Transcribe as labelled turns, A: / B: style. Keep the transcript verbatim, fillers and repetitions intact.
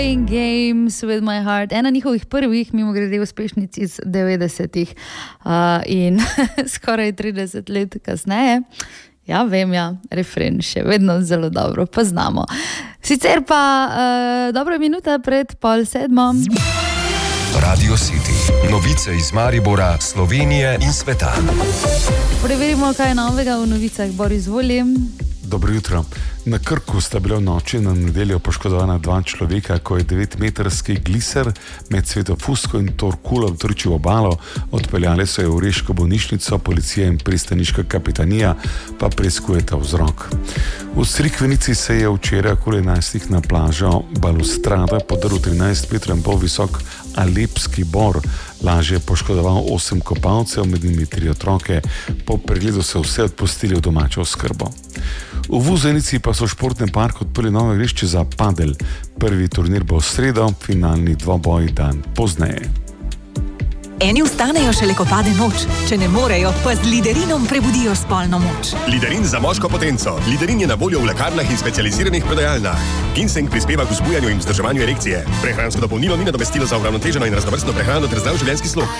A: Games with my heart, ena njihovih prvih, mimo grede, uspešnic iz devetdesetih uh, in skoraj trideset let kasneje. Ja, vem, ja, refren še vedno zelo dobro poznamo. Sicer pa uh, dobra minuta pred pol sedmo.
B: Radio City. Novice iz Maribora, Slovenije in sveta.
A: Preverimo, kaj je novega v novicah. Boris, izvolim.
C: Dobro jutro. Na Krku sta bila v noči na nedeljo poškodovana dva človeka, ko je devetmetrski gliser med Sveto Fusko in Torkulo trčil obalo. Odpeljali so jo v reško bolnišnico, policija in pristaniška kapitanija pa preiskujeta vzrok. V Crikvenici se je včeraj okoli enajstih na plažo balustrada podrl trinajst metrov in pol visok alepski bor. Lažje je poškodoval osem kopalcev, med njimi tri otroke. Po pregledu so vse odpustili v domačo oskrbo. V Vuzenici pa so v športnem parku odprli novo igrišče za padel. Prvi turnir bo v sredo, finalni dvoboj dan pozneje.
D: Eni vstanejo šele, ko pade noč. Če ne morejo, pa z Liderinom prebudijo spolno moč.
E: Liderin za moško potenco. Liderin je na voljo v lekarnah in specializiranih prodajalnah. Ginseng prispeva k vzbujanju in vzdrževanju erekcije. Prehransko dopolnilo ni nadomestilo za uravnoteženo in raznovrstno prehrano ter zdrav življenjski slog.